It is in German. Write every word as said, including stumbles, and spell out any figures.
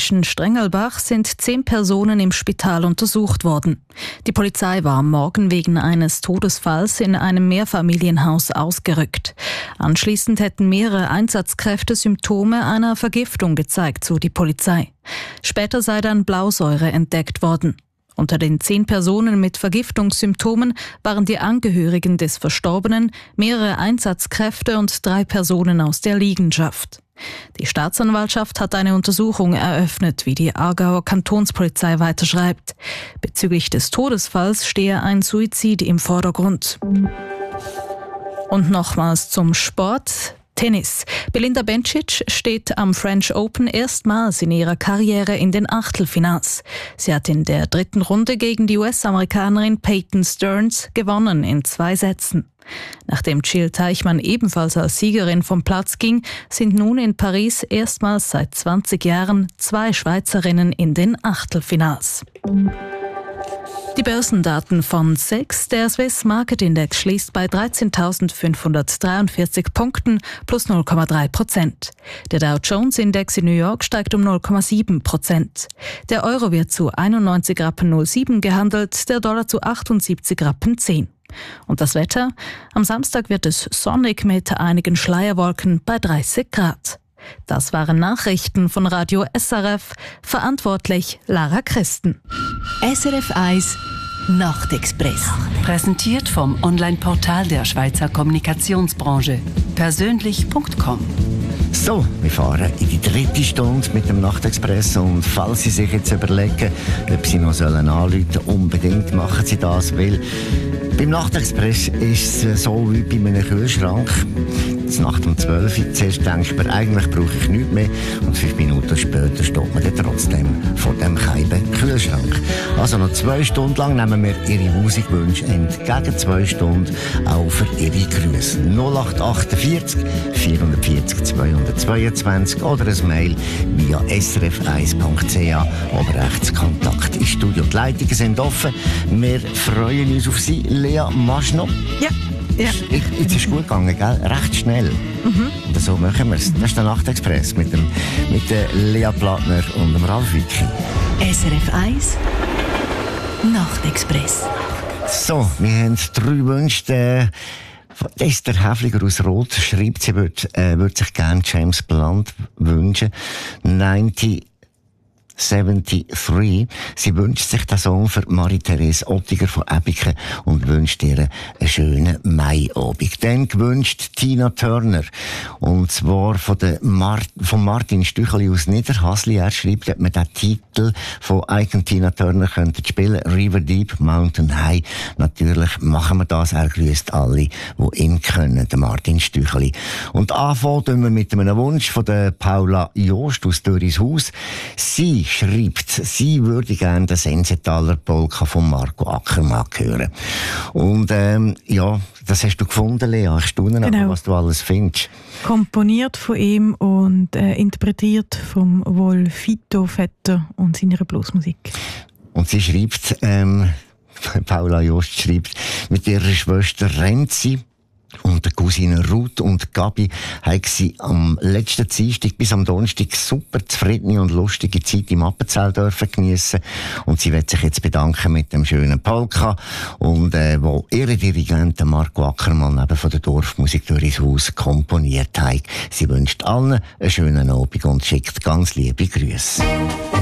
schweizerischen Strengelbach sind zehn Personen im Spital untersucht worden. Die Polizei war am Morgen wegen eines Todesfalls in einem Mehrfamilienhaus ausgerückt. Anschließend hätten mehrere Einsatzkräfte Symptome einer Vergiftung gezeigt, so die Polizei. Später sei dann Blausäure entdeckt worden. Unter den zehn Personen mit Vergiftungssymptomen waren die Angehörigen des Verstorbenen, mehrere Einsatzkräfte und drei Personen aus der Liegenschaft. Die Staatsanwaltschaft hat eine Untersuchung eröffnet, wie die Aargauer Kantonspolizei weiterschreibt. Bezüglich des Todesfalls stehe ein Suizid im Vordergrund. Und nochmals zum Sport. Tennis. Belinda Bencic steht am French Open erstmals in ihrer Karriere in den Achtelfinals. Sie hat in der dritten Runde gegen die U S-Amerikanerin Peyton Stearns gewonnen in zwei Sätzen. Nachdem Jill Teichmann ebenfalls als Siegerin vom Platz ging, sind nun in Paris erstmals seit zwanzig Jahren zwei Schweizerinnen in den Achtelfinals. Die Börsendaten von S E X. Der Swiss Market Index schließt bei dreizehntausendfünfhundertdreiundvierzig Punkten plus null Komma drei Prozent. Der Dow Jones Index in New York steigt um null Komma sieben Prozent. Der Euro wird zu einundneunzig Rappen null sieben gehandelt, der Dollar zu achtundsiebzig Rappen zehn. Und das Wetter? Am Samstag wird es sonnig mit einigen Schleierwolken bei dreißig Grad. Das waren Nachrichten von Radio S R F, verantwortlich Lara Christen. S R F eins Nachtexpress. Präsentiert vom Online-Portal der Schweizer Kommunikationsbranche. Persönlich Punkt com. So, wir fahren in die dritte Stunde mit dem Nachtexpress und falls Sie sich jetzt überlegen, ob Sie noch sollen anrufen sollen, unbedingt machen Sie das, weil beim Nachtexpress ist es so wie bei einem Kühlschrank. Jetzt Nacht um zwölf Uhr, zuerst denkt man, eigentlich brauche ich nichts mehr und fünf Minuten später steht man dann trotzdem vor dem kalten Kühlschrank. Also noch zwei Stunden lang nehmen wir Ihre Musikwünsche entgegen, zwei Stunden auch für Ihre Grüße. null acht achtundvierzig vierhundertvierzig zweihundertzweiundzwanzig oder ein Mail via s r f eins punkt c a oder Rechtskontakt ins Studio. Die Leitungen sind offen. Wir freuen uns auf Sie, Lea Maschno. Ja. Ja. Jetzt ist es gut gegangen, gell? Recht schnell. Mhm. Und so machen wir es. Das ist der Nachtexpress mit, dem, mit der Lea Plattner und dem Ralf Wicki. S R F eins Nachtexpress. So, wir haben drei Wünsche. Äh, Esther Häfliger aus Rot schreibt, sie würde äh, würd sich gerne James Blunt wünschen. neunzig dreiundsiebzig. Sie wünscht sich den Song für Marie-Therese Ottiger von Ebiken und wünscht ihr einen schönen Maiabend. Dann gewünscht Tina Turner. Und zwar von, der Mar- von Martin Stücheli aus Niederhasli. Er schreibt, dass man den Titel von Icon Tina Turner könnte spielen. River Deep, Mountain High. Natürlich machen wir das. Er grüßt alle, die ihn können. Der Martin Stücheli. Und anfangen tun wir mit einem Wunsch von der Paula Jost aus Dörrishaus. Sie schreibt, sie würde gerne den Sensetaler Polka von Marco Ackermann hören. Und ähm, ja, das hast du gefunden, Lea. Ich staune, genau. Aber was du alles findest. Komponiert von ihm und äh, interpretiert vom Wolfito Vetter und seiner Bluesmusik. Und sie schreibt, ähm, Paula Jost schreibt, mit ihrer Schwester Renzi und der Cousine Ruth und Gabi haben sie am letzten Dienstag bis am Donnerstag super zufriedene und lustige Zeit im Appenzell dürfen geniessen. Und sie wird sich jetzt bedanken mit dem schönen Polka und äh, wo ihre Dirigenten Marco Ackermann eben von der Dorfmusik durch ins Haus komponiert hat. Sie wünscht allen einen schönen Abend und schickt ganz liebe Grüße.